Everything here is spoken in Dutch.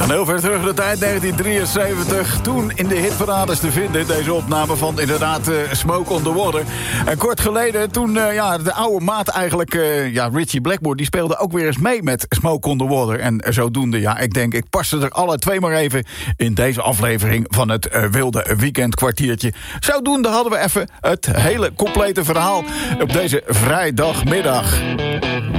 Dan heel ver terug de tijd, 1973. Toen in de hitparades te vinden, deze opname van inderdaad Smoke on the Water. En kort geleden, toen de oude maat eigenlijk, Ritchie Blackmore... die speelde ook weer eens mee met Smoke on the Water. En zodoende, ik denk, ik pas er alle twee maar even... in deze aflevering van het Wilde Weekendkwartiertje. Zodoende hadden we even het hele complete verhaal... op deze vrijdagmiddag.